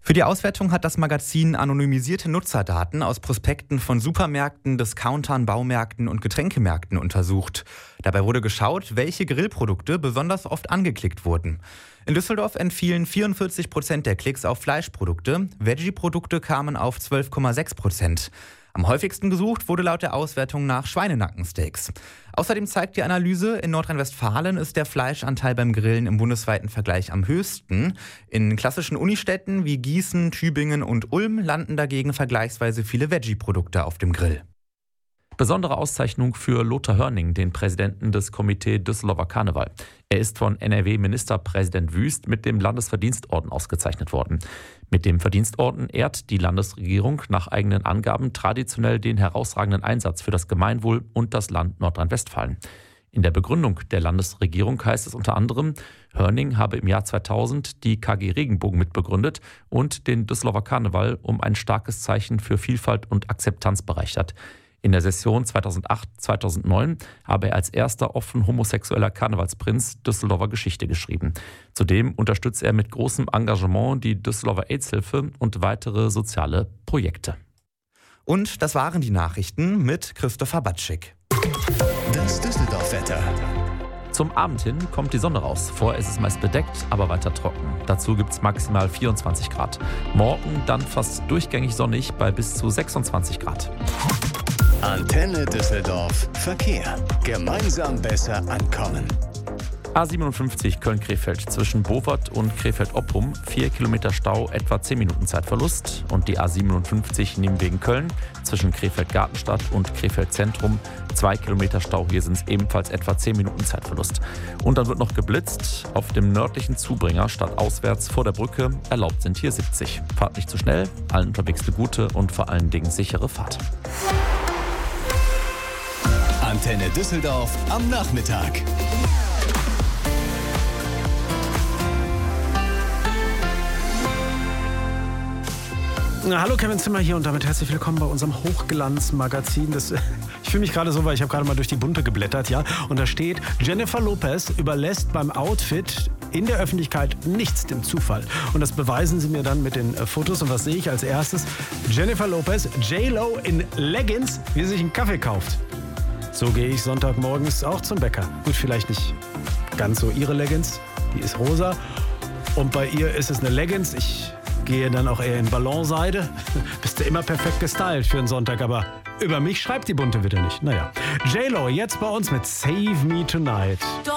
Für die Auswertung hat das Magazin anonymisierte Nutzerdaten aus Prospekten von Supermärkten, Discountern, Baumärkten und Getränkemärkten untersucht. Dabei wurde geschaut, welche Grillprodukte besonders oft angeklickt wurden. In Düsseldorf entfielen 44% der Klicks auf Fleischprodukte, Veggie-Produkte kamen auf 12,6%. Am häufigsten gesucht wurde laut der Auswertung nach Schweinenackensteaks. Außerdem zeigt die Analyse, in Nordrhein-Westfalen ist der Fleischanteil beim Grillen im bundesweiten Vergleich am höchsten. In klassischen Unistädten wie Gießen, Tübingen und Ulm landen dagegen vergleichsweise viele Veggie-Produkte auf dem Grill. Besondere Auszeichnung für Lothar Hörning, den Präsidenten des Komitee Düsseldorfer Karneval. Er ist von NRW-Ministerpräsident Wüst mit dem Landesverdienstorden ausgezeichnet worden. Mit dem Verdienstorden ehrt die Landesregierung nach eigenen Angaben traditionell den herausragenden Einsatz für das Gemeinwohl und das Land Nordrhein-Westfalen. In der Begründung der Landesregierung heißt es unter anderem, Hörning habe im Jahr 2000 die KG Regenbogen mitbegründet und den Düsseldorfer Karneval um ein starkes Zeichen für Vielfalt und Akzeptanz bereichert. In der Session 2008-2009 habe er als erster offen homosexueller Karnevalsprinz Düsseldorfer Geschichte geschrieben. Zudem unterstützt er mit großem Engagement die Düsseldorfer AIDS-Hilfe und weitere soziale Projekte. Und das waren die Nachrichten mit Christopher Batschik. Das Düsseldorf-Wetter. Zum Abend hin kommt die Sonne raus. Vorher ist es meist bedeckt, aber weiter trocken. Dazu gibt es maximal 24 Grad. Morgen dann fast durchgängig sonnig bei bis zu 26 Grad. Antenne Düsseldorf Verkehr. Gemeinsam besser ankommen. A57 Köln-Krefeld zwischen Bovert und Krefeld-Oppum, 4 Kilometer Stau, etwa 10 Minuten Zeitverlust. Und die A57 Nijmegen-Köln zwischen Krefeld-Gartenstadt und Krefeld-Zentrum, 2 Kilometer Stau, hier sind es ebenfalls etwa 10 Minuten Zeitverlust. Und dann wird noch geblitzt. Auf dem nördlichen Zubringer stadtauswärts vor der Brücke, erlaubt sind hier 70. Fahrt nicht zu schnell, allen unterwegs eine gute und vor allen Dingen sichere Fahrt. Antenne Düsseldorf am Nachmittag. Hallo, Kevin Zimmer hier und damit herzlich willkommen bei unserem Hochglanzmagazin. Ich fühle mich gerade so, weil ich habe gerade mal durch die Bunte geblättert, ja. Und da steht, Jennifer Lopez überlässt beim Outfit in der Öffentlichkeit nichts dem Zufall. Und das beweisen sie mir dann mit den Fotos. Und was sehe ich als erstes? Jennifer Lopez, J-Lo in Leggings, wie sie sich einen Kaffee kauft. So gehe ich Sonntagmorgens auch zum Bäcker. Gut, vielleicht nicht ganz so ihre Leggings, die ist rosa. Und bei ihr ist es eine Leggings. Ich gehe dann auch eher in Ballonseide. Bist du immer perfekt gestylt für einen Sonntag, aber über mich schreibt die Bunte wieder nicht. Naja, J-Lo jetzt bei uns mit Save Me Tonight.